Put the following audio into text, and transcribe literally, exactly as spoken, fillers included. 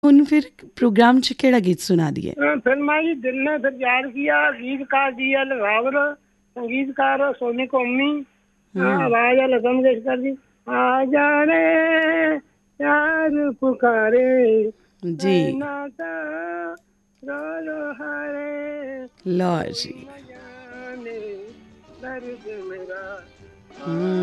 ਹੁਣ ਫਿਰ ਪ੍ਰੋਗਰਾਮ 'ਚ ਕਿਹੜਾ ਗੀਤ ਸੁਣਾ ਦਈਏ? फिल्मा जी दिल ने फिर प्यार किया, गीतकार डी एल रावल, संगीतकार सोनी कोमनी, आवाज है लता मंगेशकर जी। आ जाने प्यार पुकारे जी नाता रो रो हारे ਲਓ ਜੀ। न जाने दर्द मेरा। ਹਮ